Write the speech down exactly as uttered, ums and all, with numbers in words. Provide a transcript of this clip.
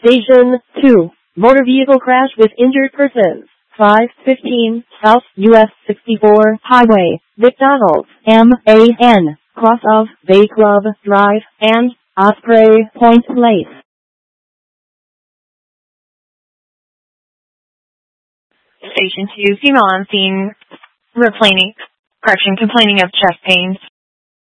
Station two. Motor vehicle crash with injured persons. five fifteen South U S sixty-four Highway, McDonald's, M A N, cross of Bay Club Drive, and Osprey Point Place. Station two, female on scene, complaining, correction, complaining of chest pains.